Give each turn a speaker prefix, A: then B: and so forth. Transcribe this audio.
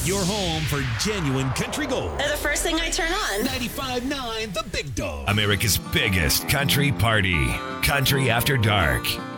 A: Your home for genuine country gold.
B: They're the first thing I turn on.
A: 95.9 The Big Dog.
C: America's biggest country party. Country After Dark.